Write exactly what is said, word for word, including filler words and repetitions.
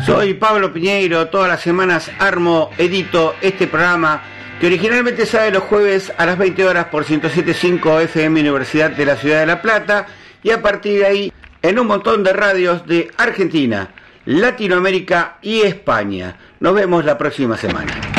Soy Pablo Piñeiro, todas las semanas armo, edito este programa que originalmente sale los jueves a las veinte horas por ciento siete punto cinco F M Universidad de la Ciudad de La Plata y a partir de ahí en un montón de radios de Argentina, Latinoamérica y España. Nos vemos la próxima semana.